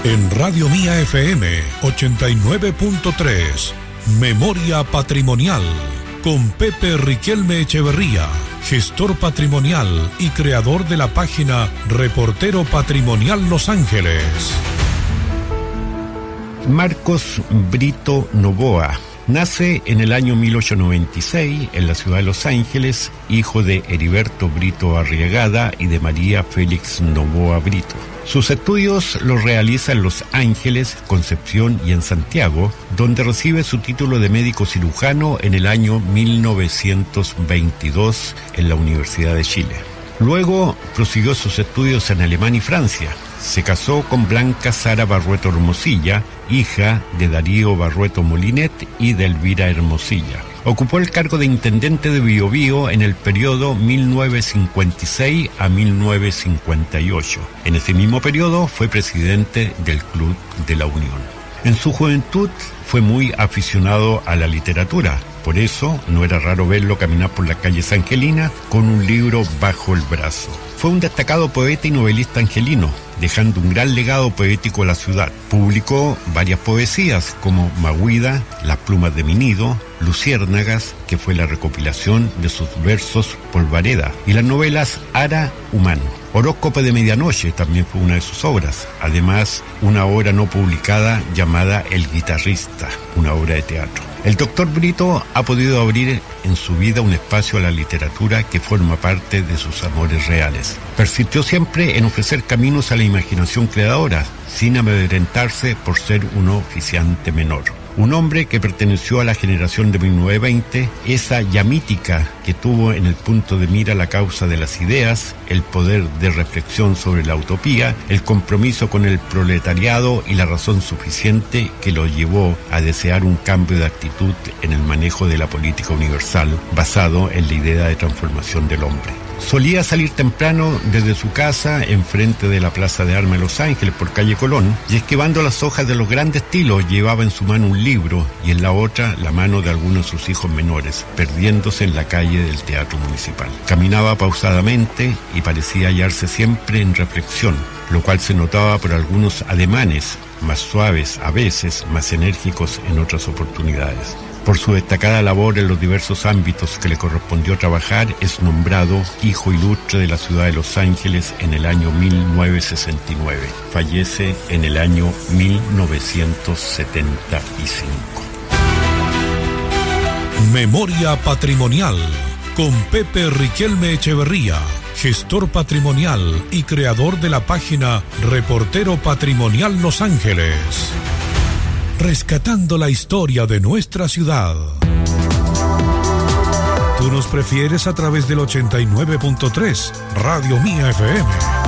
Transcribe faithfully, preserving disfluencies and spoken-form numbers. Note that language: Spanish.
En Radio Mía F M ochenta y nueve punto tres, Memoria Patrimonial, con Pepe Riquelme Echeverría, gestor patrimonial y creador de la página Reportero Patrimonial Los Ángeles. Marcos Brito Novoa nace en el año mil ochocientos noventa y seis en la ciudad de Los Ángeles, hijo de Heriberto Brito Arriagada y de María Félix Novoa Brito. Sus estudios los realiza en Los Ángeles, Concepción y en Santiago, donde recibe su título de médico cirujano en el año mil novecientos veintidós en la Universidad de Chile. Luego prosiguió sus estudios en Alemania y Francia. Se casó con Blanca Sara Barrueto Hermosilla, hija de Darío Barrueto Molinet y de Elvira Hermosilla. Ocupó el cargo de intendente de Biobío en el periodo mil novecientos cincuenta y seis a mil novecientos cincuenta y ocho. En ese mismo periodo fue presidente del Club de la Unión. En su juventud fue muy aficionado a la literatura. Por eso no era raro verlo caminar por las calles angelinas con un libro bajo el brazo. Fue un destacado poeta y novelista angelino, dejando un gran legado poético a la ciudad. Publicó varias poesías como Maguida, Las plumas de mi nido, Luciérnagas, que fue la recopilación de sus versos Polvareda, y las novelas Ara Humano. Horóscopo de medianoche también fue una de sus obras. Además, una obra no publicada llamada El guitarrista, una obra de teatro. El doctor Brito ha podido abrir en su vida un espacio a la literatura que forma parte de sus amores reales. Persistió siempre en ofrecer caminos a la imaginación creadora, sin amedrentarse por ser un oficiante menor. Un hombre que perteneció a la generación de mil novecientos veinte, esa llamítica que tuvo en el punto de mira la causa de las ideas, el poder de reflexión sobre la utopía, el compromiso con el proletariado y la razón suficiente que lo llevó a desear un cambio de actitud en el manejo de la política universal basado en la idea de transformación del hombre. Solía salir temprano desde su casa enfrente de la Plaza de Armas de Los Ángeles por calle Colón y esquivando las hojas de los grandes estilos llevaba en su mano un libro y en la otra la mano de algunos de sus hijos menores, perdiéndose en la calle del Teatro Municipal. Caminaba pausadamente y parecía hallarse siempre en reflexión, lo cual se notaba por algunos ademanes, más suaves a veces, más enérgicos en otras oportunidades. Por su destacada labor en los diversos ámbitos que le correspondió trabajar, es nombrado Hijo Ilustre de la Ciudad de Los Ángeles en el año mil novecientos sesenta y nueve. Fallece en el año mil novecientos setenta y cinco. Memoria Patrimonial, con Pepe Riquelme Echeverría, gestor patrimonial y creador de la página Reportero Patrimonial Los Ángeles. Rescatando la historia de nuestra ciudad. Tú nos prefieres a través del ochenta y nueve punto tres, Radio Mía F M.